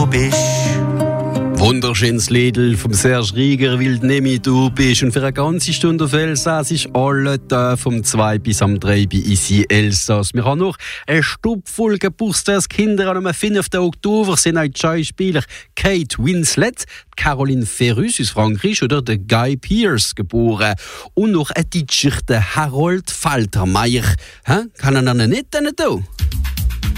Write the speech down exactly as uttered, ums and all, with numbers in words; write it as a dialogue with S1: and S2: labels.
S1: bist.
S2: Wunderschönes Liedl vom Serge Rieger, weil du nämlich du bist. Und für eine ganze Stunde auf Elsass ist alle da vom zwei bis am drei bei Isi Elsass. Wir haben noch eine Stubvoll Geburtstagskinder am fünften Oktober. Sind auch die Schauspieler Kate Winslet, Caroline Ferrus aus Frankreich oder der Guy Pearce geboren. Und noch ein Deutscher, der Harold Faltermeier. Hä? Kann er noch nicht denn da?